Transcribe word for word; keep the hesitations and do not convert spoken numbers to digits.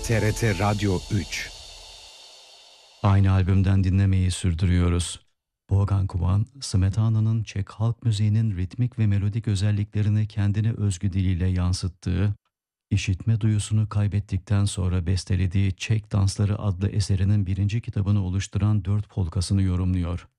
T R T Radyo üç. Aynı albümden dinlemeyi sürdürüyoruz. Bogdan Kuban, Smetana'nın Çek halk müziğinin ritmik ve melodik özelliklerini kendine özgü diliyle yansıttığı, işitme duyusunu kaybettikten sonra bestelediği Çek Dansları adlı eserinin birinci kitabını oluşturan dört polkasını yorumluyor.